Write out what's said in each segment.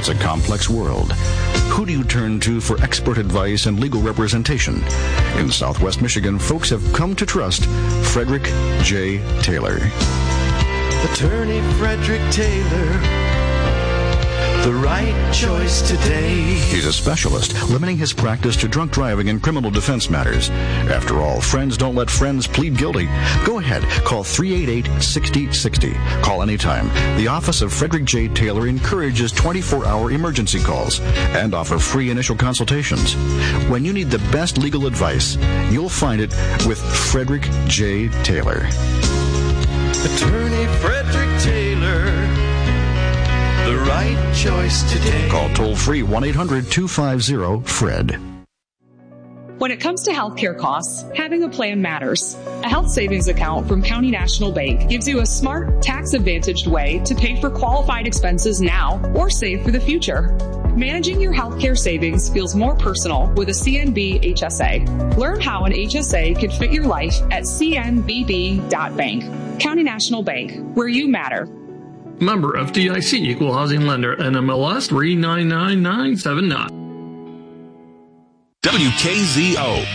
It's a complex world. Who do you turn to for expert advice and legal representation? In Southwest Michigan, folks have come to trust Frederick J. Taylor. Attorney Frederick Taylor, the right choice today. He's a specialist, limiting his practice to drunk driving and criminal defense matters. After all, friends don't let friends plead guilty. Go ahead, call 388-6060. Call anytime. The office of Frederick J. Taylor encourages 24-hour emergency calls and offer free initial consultations. When you need the best legal advice, you'll find it with Frederick J. Taylor. Attorney Frederick Taylor, the right choice today. Call toll-free 1-800-250-FRED. When it comes to healthcare costs, having a plan matters. A health savings account from County National Bank gives you a smart, tax-advantaged way to pay for qualified expenses now or save for the future. Managing your healthcare savings feels more personal with a CNB HSA. Learn how an HSA could fit your life at cnbb.bank. County National Bank, where you matter. Member FDIC, Equal Housing Lender, NMLS 399979. WKZO.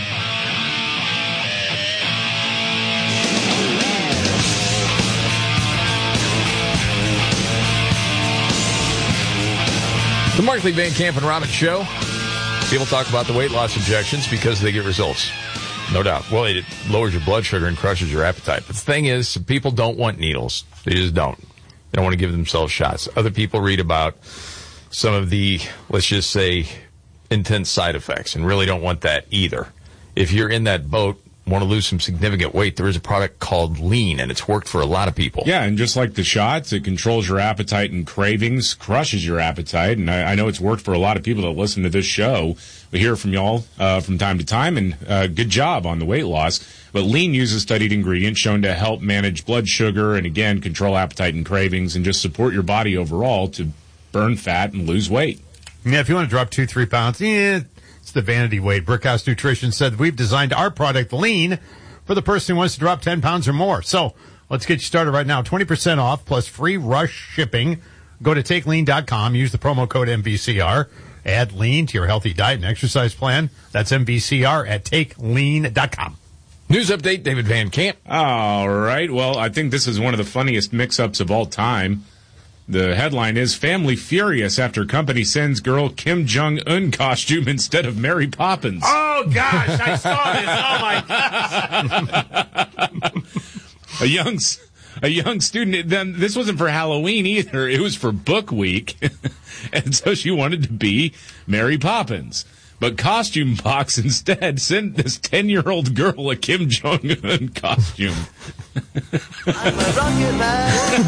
The Markley, Van Camp, and Robbins Show. People talk about the weight loss injections because they get results. No doubt. Well, it lowers your blood sugar and crushes your appetite. But the thing is, people don't want needles. They just don't. They don't want to give themselves shots. Other people read about some of the, let's just say, intense side effects and really don't want that either. If you're in that boat, want to lose some significant weight, there is a product called Lean, and it's worked for a lot of people. Yeah, and just like the shots, it controls your appetite and cravings, crushes your appetite, and I know it's worked for a lot of people that listen to this show. We hear from y'all from time to time, and good job on the weight loss. But Lean uses studied ingredients shown to help manage blood sugar and, again, control appetite and cravings and just support your body overall to burn fat and lose weight. Yeah, if you want to drop 2-3 pounds, it's the vanity weight. Brickhouse Nutrition said we've designed our product Lean for the person who wants to drop 10 pounds or more. So let's get you started right now. 20% off plus free rush shipping. Go to TakeLean.com. Use the promo code MVCR. Add Lean to your healthy diet and exercise plan. That's MVCR at TakeLean.com. News update, David Van Camp. All right. Well, I think this is one of the funniest mix-ups of all time. The headline is, Family Furious After Company Sends Girl Kim Jong-un Costume Instead of Mary Poppins. Oh, gosh, I saw this. Oh, my gosh. A young student, then this wasn't for Halloween either. It was for Book Week. And so she wanted to be Mary Poppins. But Costume Box instead sent this 10-year-old girl a Kim Jong-un costume. I'm a rocket man.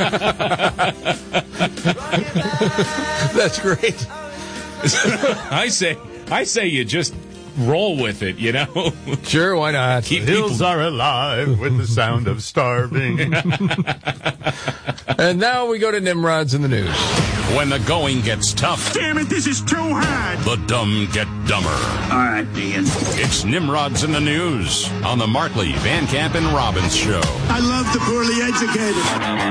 Rocket man. That's great. I say you just roll with it, you know? Sure, why not? The hills are alive with the sound of starving. And now we go to Nimrod's in the news. When the going gets tough. Damn it, this is too hard. The dumb get dumber. All right, Ian. It's Nimrod's in the news on the Markley, Van Camp, and Robbins Show. I love the poorly educated.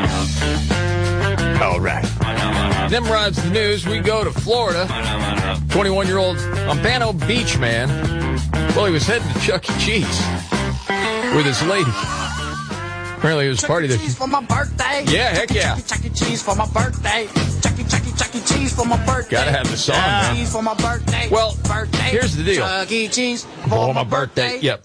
All right. Nimrod's in the news. We go to Florida. 21-year-old Ampano Beach man. Well, he was heading to Chuck E. Cheese with his lady. Apparently it was a party that... Chuck E. Cheese for my birthday. Yeah, heck yeah. Chuck E. Cheese for my birthday. Chuck E. Cheese for my birthday. Gotta have the song, man. Cheese for my birthday. Well, birthday. Here's the deal. Chuck E. Cheese for my birthday. Yep.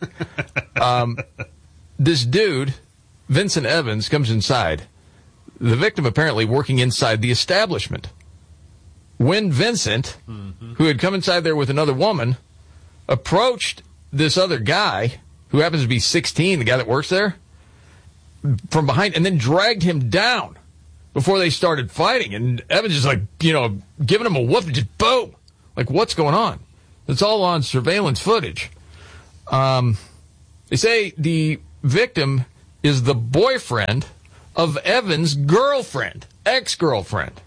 This dude, Vincent Evans, comes inside. The victim apparently working inside the establishment. When Vincent, who had come inside there with another woman, approached this other guy, who happens to be 16, the guy that works there, from behind, and then dragged him down before they started fighting. And Evans is like, giving him a whoop, and just boom. Like, what's going on? It's all on surveillance footage. They say the victim is the boyfriend of Evans' girlfriend, ex-girlfriend,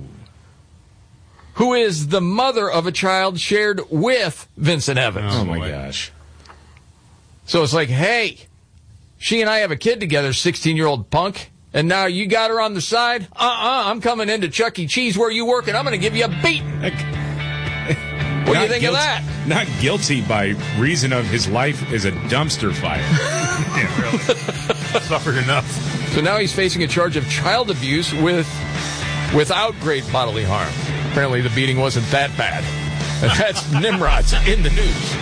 who is the mother of a child shared with Vincent Evans. Oh, my gosh. So it's like, hey, she and I have a kid together, 16-year-old punk, and now you got her on the side? I'm coming into Chuck E. Cheese where you work, and I'm going to give you a beating. What do you think of that? Not guilty by reason of his life is a dumpster fire. Yeah, really. Suffered enough. So now he's facing a charge of child abuse without great bodily harm. Apparently the beating wasn't that bad. And that's Nimrod's in the news.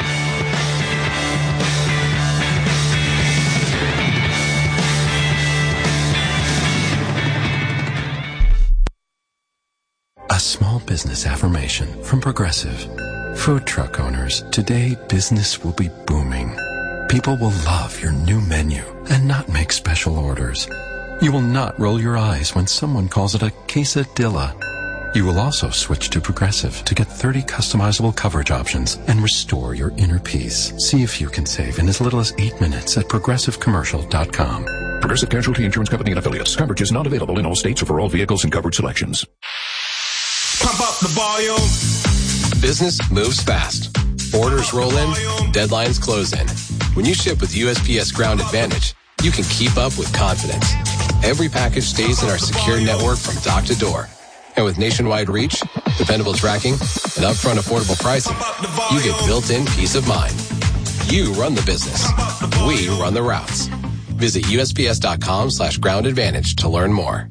A small business affirmation from Progressive. Food truck owners, today business will be booming. People will love your new menu and not make special orders. You will not roll your eyes when someone calls it a quesadilla. You will also switch to Progressive to get 30 customizable coverage options and restore your inner peace. See if you can save in as little as 8 minutes at progressivecommercial.com. Progressive Casualty Insurance Company and Affiliates. Coverage is not available in all states or for all vehicles and coverage selections. Pump up the volume. Business moves fast. Orders roll in, deadlines close in. When you ship with USPS Ground Advantage, you can keep up with confidence. Every package stays in our secure network from dock to door. And with nationwide reach, dependable tracking, and upfront affordable pricing, you get built-in peace of mind. You run the business. We run the routes. Visit USPS.com/Ground Advantage to learn more.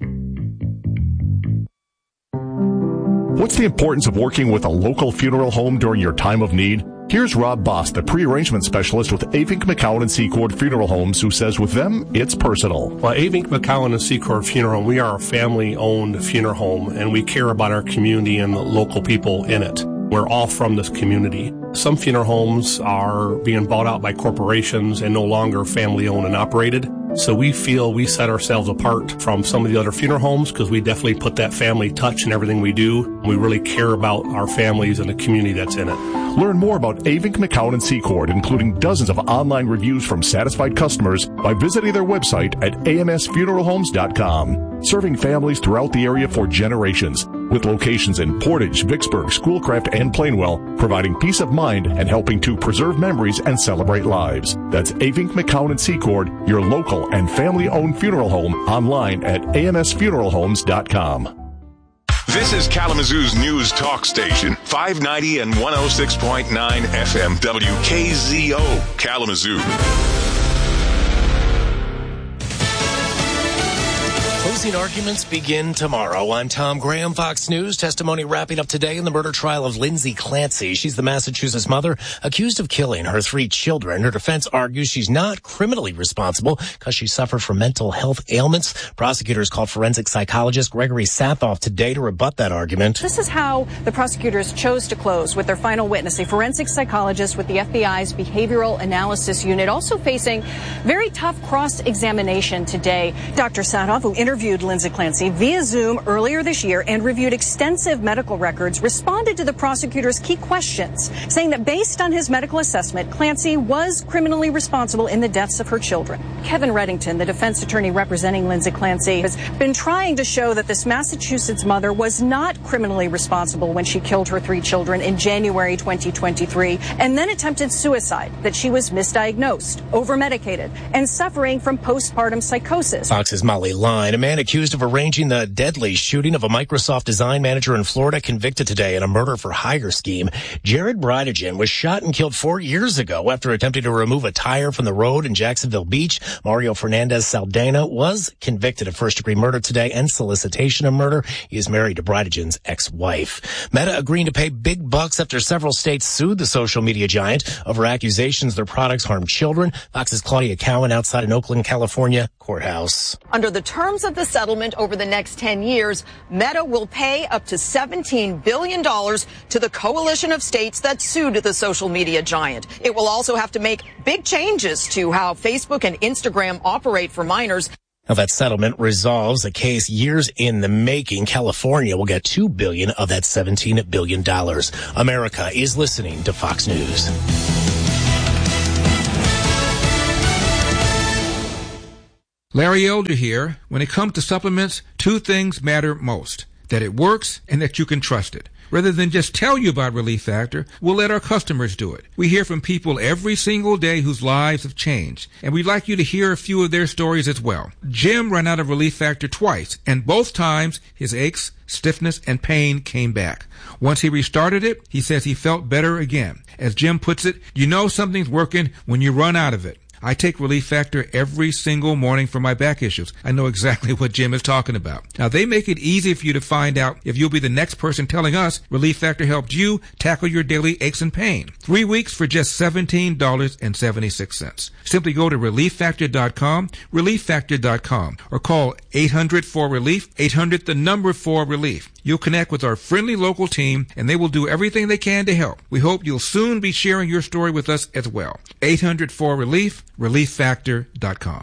What's the importance of working with a local funeral home during your time of need? Here's Rob Boss, the pre-arrangement specialist with Avink McCowan and Secord Funeral Homes, who says with them, it's personal. Well, Avink McCowan and Secord Funeral Home, we are a family-owned funeral home, and we care about our community and the local people in it. We're all from this community. Some funeral homes are being bought out by corporations and no longer family-owned and operated. So we feel we set ourselves apart from some of the other funeral homes because we definitely put that family touch in everything we do. We really care about our families and the community that's in it. Learn more about Avink McCowan and Secord, including dozens of online reviews from satisfied customers, by visiting their website at amsfuneralhomes.com. Serving families throughout the area for generations, with locations in Portage, Vicksburg, Schoolcraft, and Plainwell, providing peace of mind and helping to preserve memories and celebrate lives. That's Avink McCowan and Secord, your local and family-owned funeral home, online at amsfuneralhomes.com. This is Kalamazoo's news talk station, 590 and 106.9 FM, WKZO, Kalamazoo. Closing arguments begin tomorrow. I'm Tom Graham, Fox News. Testimony wrapping up today in the murder trial of Lindsay Clancy. She's the Massachusetts mother accused of killing her 3 children. Her defense argues she's not criminally responsible because she suffered from mental health ailments. Prosecutors called forensic psychologist Gregory Sathoff today to rebut that argument. This is how the prosecutors chose to close with their final witness, a forensic psychologist with the FBI's Behavioral Analysis Unit, also facing very tough cross-examination today. Dr. Sathoff, who interviewed Lindsay Clancy via Zoom earlier this year and reviewed extensive medical records, responded to the prosecutor's key questions, saying that based on his medical assessment, Clancy was criminally responsible in the deaths of her children. Kevin Reddington, the defense attorney representing Lindsay Clancy, has been trying to show that this Massachusetts mother was not criminally responsible when she killed her 3 children in January 2023 and then attempted suicide, that she was misdiagnosed, over-medicated, and suffering from postpartum psychosis. Fox's Molly Line, a man accused of arranging the deadly shooting of a Microsoft design manager in Florida, convicted today in a murder-for-hire scheme. Jared Bridegen was shot and killed 4 years ago after attempting to remove a tire from the road in Jacksonville Beach. Mario Fernandez Saldana was convicted of first-degree murder today and solicitation of murder. He is married to Bridegen's ex-wife. Meta agreeing to pay big bucks after several states sued the social media giant over accusations their products harm children. Fox's Claudia Cowan outside an Oakland, California courthouse. Under the terms of the settlement over the next 10 years, Meta will pay up to $17 billion to the coalition of states that sued the social media giant. It will also have to make big changes to how Facebook and Instagram operate for minors. Now that settlement resolves a case years in the making. California will get $2 billion of that $17 billion. America is listening to Fox News. Larry Elder here. When it comes to supplements, 2 things matter most: that it works, and that you can trust it. Rather than just tell you about Relief Factor, we'll let our customers do it. We hear from people every single day whose lives have changed, and we'd like you to hear a few of their stories as well. Jim ran out of Relief Factor twice, and both times his aches, stiffness, and pain came back. Once he restarted it, he says he felt better again. As Jim puts it, you know something's working when you run out of it. I take Relief Factor every single morning for my back issues. I know exactly what Jim is talking about. Now, they make it easy for you to find out if you'll be the next person telling us Relief Factor helped you tackle your daily aches and pain. 3 weeks for just $17.76. Simply go to ReliefFactor.com, ReliefFactor.com, or call 800-4RELIEF, 800-4RELIEF. You'll connect with our friendly local team, and they will do everything they can to help. We hope you'll soon be sharing your story with us as well. 800-4RELIEF, ReliefFactor.com.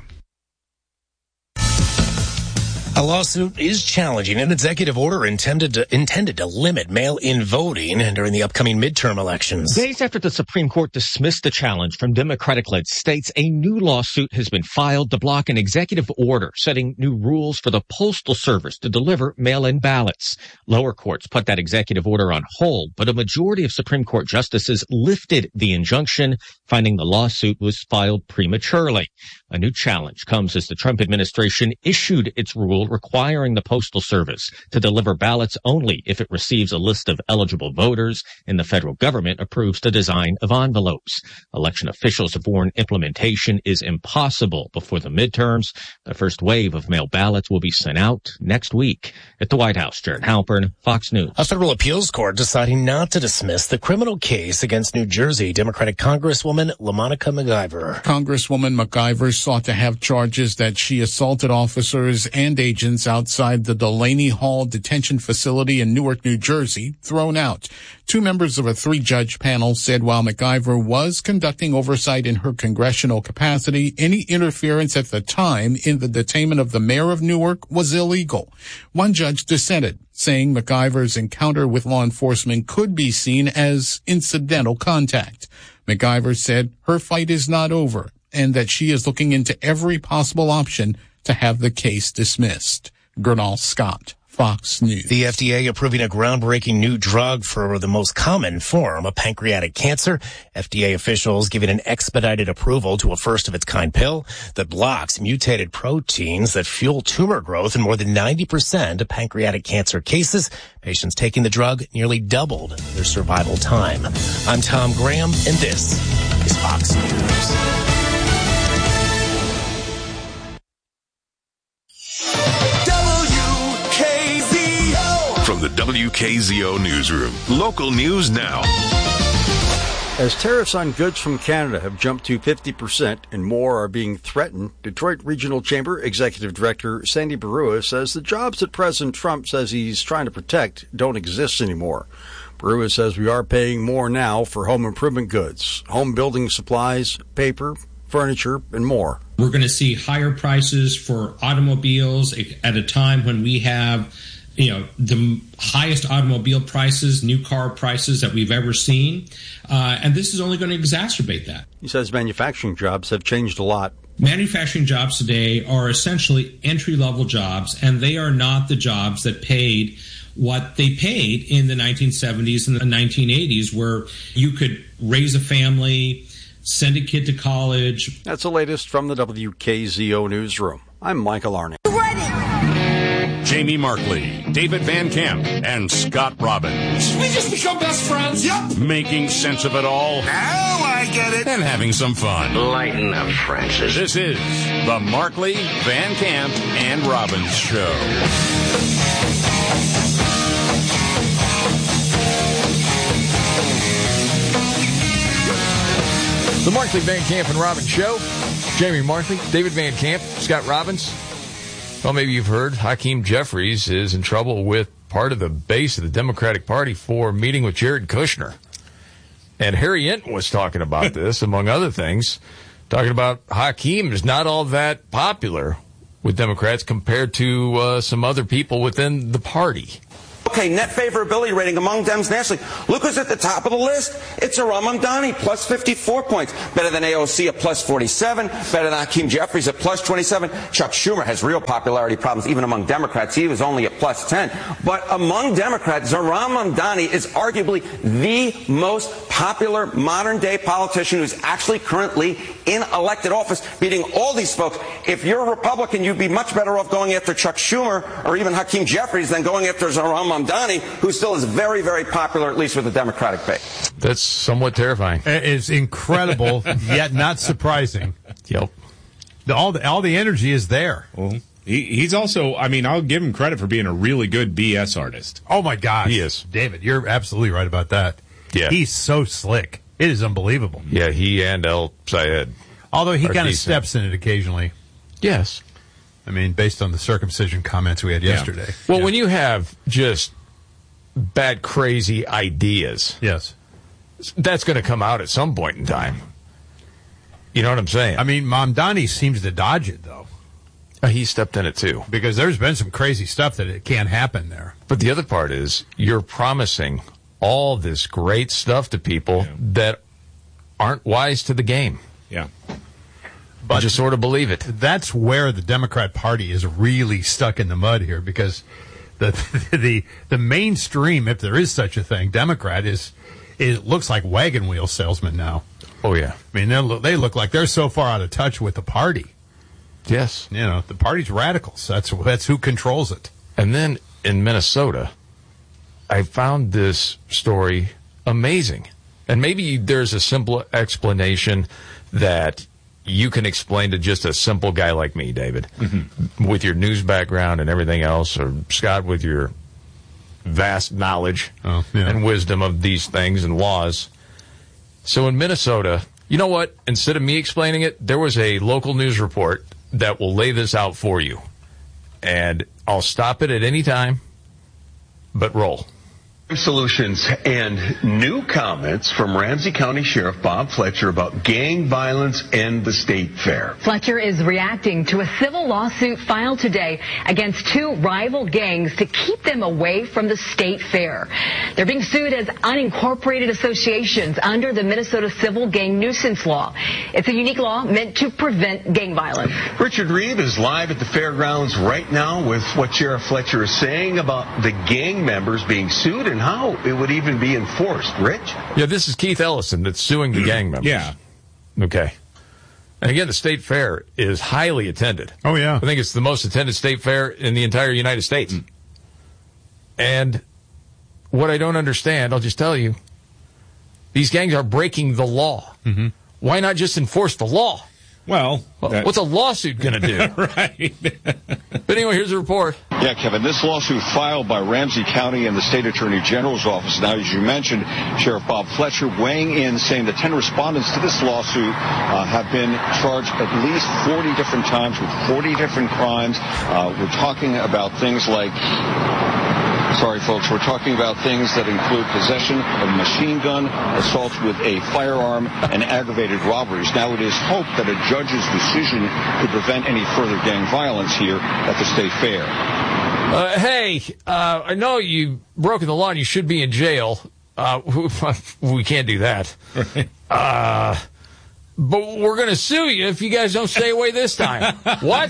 A lawsuit is challenging an executive order intended to limit mail-in voting during the upcoming midterm elections. Days after the Supreme Court dismissed the challenge from Democratic-led states, a new lawsuit has been filed to block an executive order setting new rules for the Postal Service to deliver mail-in ballots. Lower courts put that executive order on hold, but a majority of Supreme Court justices lifted the injunction, finding the lawsuit was filed prematurely. A new challenge comes as the Trump administration issued its rule requiring the Postal Service to deliver ballots only if it receives a list of eligible voters and the federal government approves the design of envelopes. Election officials have warned implementation is impossible before the midterms. The first wave of mail ballots will be sent out next week. At the White House, Jared Halpern, Fox News. A federal appeals court deciding not to dismiss the criminal case against New Jersey Democratic Congresswoman LaMonica McIver. Congresswoman McIver sought to have charges that she assaulted officers and agents outside the Delaney Hall detention facility in Newark, New Jersey, thrown out. Two members of a 3-judge panel said while McIver was conducting oversight in her congressional capacity, any interference at the time in the detainment of the mayor of Newark was illegal. One judge dissented, saying McIver's encounter with law enforcement could be seen as incidental contact. McIver said her fight is not over and that she is looking into every possible option to have the case dismissed. Gernal Scott, Fox News. The FDA approving a groundbreaking new drug for the most common form of pancreatic cancer. FDA officials giving an expedited approval to a first-of-its-kind pill that blocks mutated proteins that fuel tumor growth in more than 90% of pancreatic cancer cases. Patients taking the drug nearly doubled their survival time. I'm Tom Graham, and this is Fox News. From the WKZO Newsroom, local news now. As tariffs on goods from Canada have jumped to 50% and more are being threatened, Detroit Regional Chamber Executive Director Sandy Barua says the jobs that President Trump says he's trying to protect don't exist anymore. Barua says we are paying more now for home improvement goods, home building supplies, paper, furniture, and more. We're going to see higher prices for automobiles at a time when we have the highest automobile prices, new car prices that we've ever seen. And this is only going to exacerbate that. He says manufacturing jobs have changed a lot. Manufacturing jobs today are essentially entry-level jobs, and they are not the jobs that paid what they paid in the 1970s and the 1980s, where you could raise a family, send a kid to college. That's the latest from the WKZO Newsroom. I'm Michael Arnett. Jamie Markley, David Van Camp, and Scott Robbins. We just become best friends. Yep. Making sense of it all. Now I get it. And having some fun. Lighten up, Francis. This is the Markley, Van Camp, and Robbins Show. The Markley, Van Camp, and Robbins Show. Jamie Markley, David Van Camp, Scott Robbins. Well, maybe you've heard Hakeem Jeffries is in trouble with part of the base of the Democratic Party for meeting with Jared Kushner. And Harry Enton was talking about this, among other things, talking about Hakeem is not all that popular with Democrats compared to some other people within the party. Okay, net favorability rating among Dems nationally. Look who's at the top of the list. It's Aram Mamdani, plus 54 points. Better than AOC at plus 47. Better than Hakeem Jeffries at plus 27. Chuck Schumer has real popularity problems even among Democrats. He was only at plus 10. But among Democrats, Aram Mamdani is arguably the most popular modern-day politician who's actually currently in elected office, beating all these folks. If you're a Republican, you'd be much better off going after Chuck Schumer or even Hakeem Jeffries than going after Aram Mamdani, who still is very, very popular, at least with the Democratic base. That's somewhat terrifying. It's incredible, yet not surprising. Yep. All the energy is there. Well, he's also, I mean, I'll give him credit for being a really good BS artist. Oh, my gosh. He is. David, you're absolutely right about that. Yeah. He's so slick. It is unbelievable. Yeah, he and El Sayed. Although he kind of steps in it occasionally. Yes. I mean, based on the circumcision comments we had yesterday. Well, when you have just bad, crazy ideas, yes, that's going to come out at some point in time. You know what I'm saying? I mean, Mamdani seems to dodge it, though. He stepped in it, too. Because there's been some crazy stuff that it can't happen there. But the other part is you're promising all this great stuff to people that aren't wise to the game. Yeah. But just sort of believe it. That's where the Democrat Party is really stuck in the mud here, because the mainstream, if there is such a thing, Democrat it looks like wagon wheel salesmen now. Oh yeah, I mean they look like they're so far out of touch with the party. Yes, you know the party's radicals. That's who controls it. And then in Minnesota, I found this story amazing, and maybe there's a simple explanation that you can explain to just a simple guy like me, David, with your news background and everything else, or Scott with your vast knowledge and wisdom of these things and laws. So in Minnesota, you know what? Instead of me explaining it, there was a local news report that will lay this out for you. And I'll stop it at any time, but roll. Solutions and new comments from Ramsey County Sheriff Bob Fletcher about gang violence and the state fair. Fletcher is reacting to a civil lawsuit filed today against two rival gangs to keep them away from the state fair. They're being sued as unincorporated associations under the Minnesota Civil Gang Nuisance Law. It's a unique law meant to prevent gang violence. Richard Reeve is live at the fairgrounds right now with what Sheriff Fletcher is saying about the gang members being sued and how it would even be enforced. Rich? Yeah, this is Keith Ellison that's suing the gang members. Yeah. Okay. And again, the state fair is highly attended. Oh, yeah. I think it's the most attended state fair in the entire United States. And what I don't understand, I'll just tell you, these gangs are breaking the law. Why not just enforce the law? Well, what's a lawsuit going to do? Right. But anyway, here's the report. Yeah, Kevin, this lawsuit filed by Ramsey County and the State Attorney General's office. Now, as you mentioned, Sheriff Bob Fletcher weighing in, saying that 10 respondents to this lawsuit have been charged at least 40 different times with 40 different crimes. We're talking about things like... Sorry, folks, we're talking about things that include possession of a machine gun, assaults with a firearm, and aggravated robberies. Now, it is hoped that a judge's decision could prevent any further gang violence here at the state fair. I know you've broken the law and you should be in jail. We can't do that. But we're going to sue you if you guys don't stay away this time. What?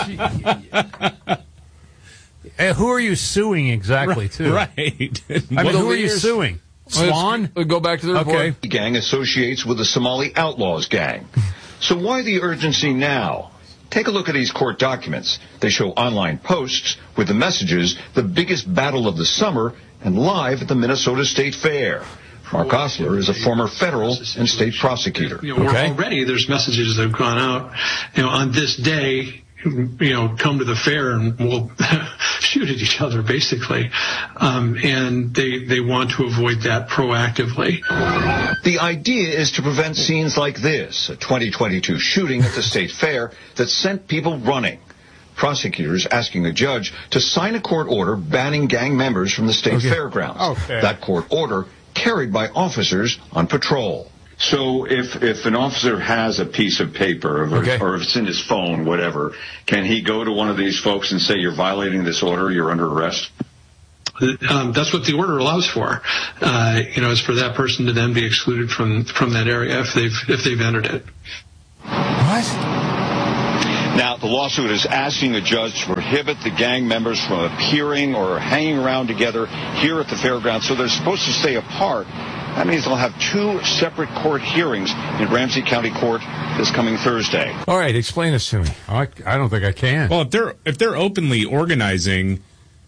Who are you suing exactly, too? Right. I mean, who are you suing? Swan? We'll go back to the report. Okay. The gang associates with the Somali Outlaws gang. So why the urgency now? Take a look at these court documents. They show online posts with the messages, the biggest battle of the summer, and live at the Minnesota State Fair. Mark Osler is a former federal and state prosecutor. Already there's messages that have gone out, on this day, come to the fair and we'll shoot at each other, basically. And they want to avoid that proactively. The idea is to prevent scenes like this, a 2022 shooting at the state fair that sent people running. Prosecutors asking a judge to sign a court order banning gang members from the state fairgrounds. Okay. That court order carried by officers on patrol. So if an officer has a piece of paper or if it's in his phone, whatever, can he go to one of these folks and say, you're violating this order, you're under arrest? That's what the order allows for. Is for that person to then be excluded from that area if they've entered it. What? Now, the lawsuit is asking a judge to prohibit the gang members from appearing or hanging around together here at the fairgrounds, so they're supposed to stay apart. That means they'll have 2 separate court hearings in Ramsey County Court this coming Thursday. All right, explain this to me. I don't think I can. Well, if they're openly organizing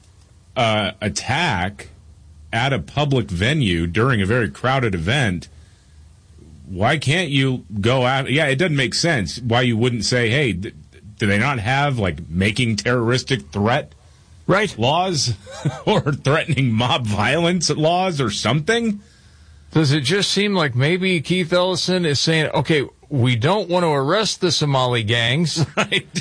attack at a public venue during a very crowded event, why can't you go out? Yeah, it doesn't make sense why you wouldn't say, hey, do they not have, like, making terroristic threat laws or threatening mob violence laws or something? Does it just seem like maybe Keith Ellison is saying, okay, we don't want to arrest the Somali gangs. Right.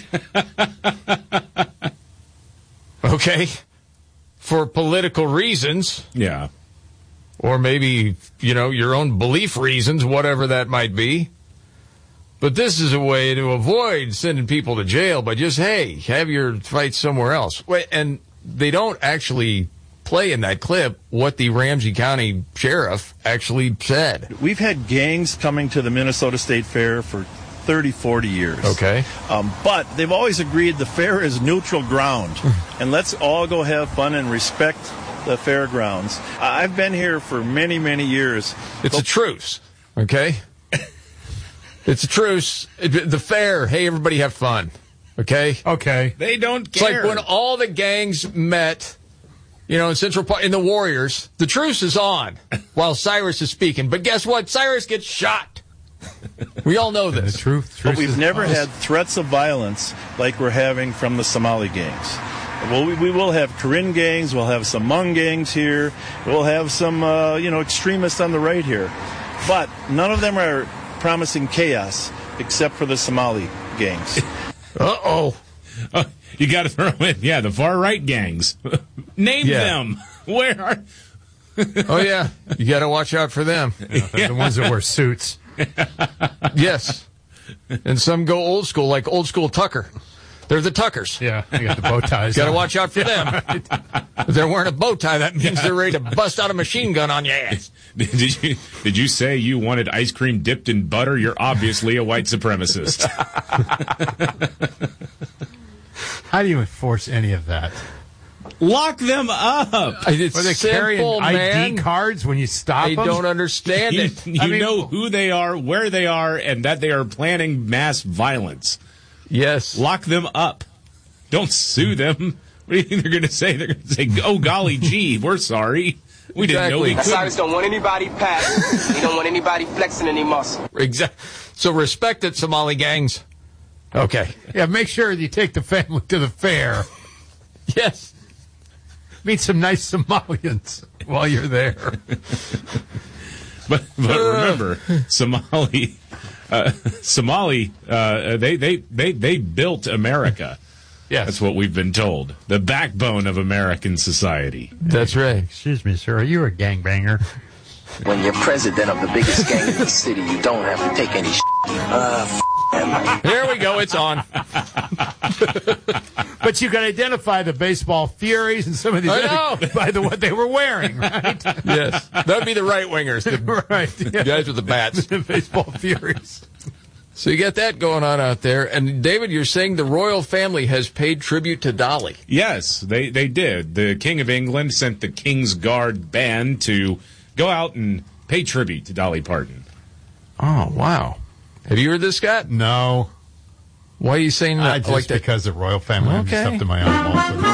Okay. For political reasons. Yeah. Or maybe, your own belief reasons, whatever that might be. But this is a way to avoid sending people to jail by just, hey, have your fight somewhere else. And they don't actually play in that clip what the Ramsey County sheriff actually said. We've had gangs coming to the Minnesota State Fair for 30, 40 years. Okay. But they've always agreed the fair is neutral ground. And let's all go have fun and respect the fairgrounds. I've been here for many, many years. It's a truce, okay? It's a truce. The fair, hey, everybody have fun, okay? Okay. They don't It's care. like when all the gangs met, in Central Park, in the Warriors, the truce is on while Cyrus is speaking. But guess what? Cyrus gets shot. We all know this. The truth But we've never had threats of violence like we're having from the Somali gangs. Well, we will have Karen gangs. We'll have some Hmong gangs here. We'll have some, extremists on the right here. But none of them are promising chaos except for the Somali gangs. Uh-oh. You got to throw in, the far-right gangs. Name them. Where are... Oh, yeah. You got to watch out for them. The ones that wear suits. Yes. And some go old school, like old school Tucker. They're the Tuckers. Yeah, they got the bow ties. Got to watch out for them. If they're wearing a bow tie, that means they're ready to bust out a machine gun on your ass. Did you say you wanted ice cream dipped in butter? You're obviously a white supremacist. How do you enforce any of that? Lock them up. It's Are they carrying ID cards when you stop them? I don't understand it. You know who they are, where they are, and that they are planning mass violence. Yes. Lock them up. Don't sue them. What do you think they're going to say? They're going to say, oh, golly gee, we're sorry. We didn't know we could. Cyrus don't want anybody passing. He don't want anybody flexing any muscle. Exactly. So respect it, Somali gangs. Okay. Yeah, make sure you take the family to the fair. Yes. Meet some nice Somalians while you're there. But remember, Somali, they built America. Yes. That's what we've been told. The backbone of American society. That's right. Excuse me, sir. Are you a gangbanger? When you're president of the biggest gang in the city, you don't have to take any There we go. It's on. But you can identify the baseball furies and some of these other by what they were wearing, right? Yes. That would be the right-wingers. The guys with the bats. The baseball furies. So you got that going on out there. And, David, you're saying the royal family has paid tribute to Dolly. Yes, they did. The King of England sent the King's Guard band to go out and pay tribute to Dolly Parton. Oh, wow. Have you heard this, Scott? No. Why are you saying that? Just like because the royal family. I'm just up to my eyeballs with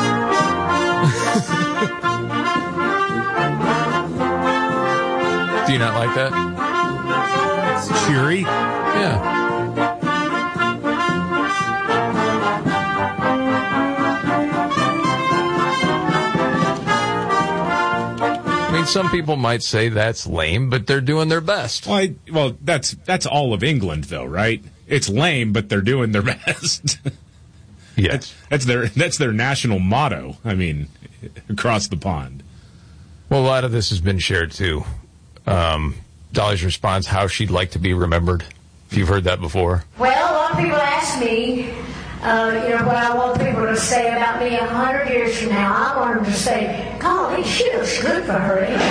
it. Do you not like that? It's cheery. Yeah. I mean, some people might say that's lame, but they're doing their best. Well, that's all of England, though, right? It's lame, but they're doing their best. Yes. That's their national motto, I mean, across the pond. Well, a lot of this has been shared, too. Dolly's response, how she'd like to be remembered. If you've heard that before. Well, a lot of people ask me, what I want people to say about me 100 years from now. I want them to say, golly, she looks good for her age.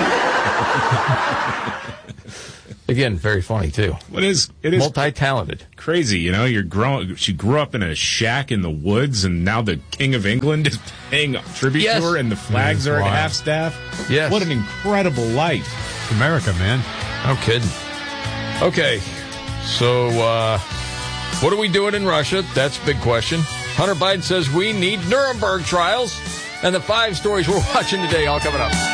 Again, very funny, too. It is multi-talented. Crazy, she grew up in a shack in the woods, and now the King of England is paying tribute to her, and the flags are at half-staff. Yes. What an incredible life. America, man. No kidding. Okay, so what are we doing in Russia? That's a big question. Hunter Biden says we need Nuremberg trials. And the 5 stories we're watching today, all coming up.